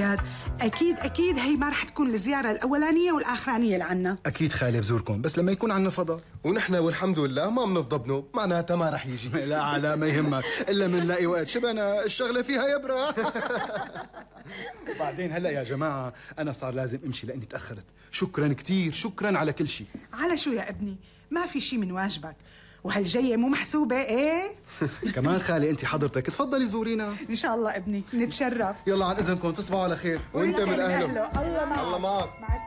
جاد اكيد هي ما رح تكون الزياره الاولانيه والاخرانيه لعنا. اكيد خالي بزوركم، بس لما يكون عنا فضاء. ونحن والحمد لله ما بنفضى بنوم، معناتها ما رح يجي. لا ما يهمك، الا منلاقي وقت شبنا الشغله فيها يبرا. وبعدين هلا يا جماعه انا صار لازم امشي لاني تاخرت. شكرا كثير، شكرا على كل شيء. على شو يا ابني؟ ما في شيء من واجبك، وهالجايه مو محسوبه ايه؟ كمان خالي انت حضرتك تفضلي زورينا. ان شاء الله ابني، نتشرف. يلا عن اذنكم، تصبحوا على خير. وانت من اهله. الله معك. الله معك. مع السلامه.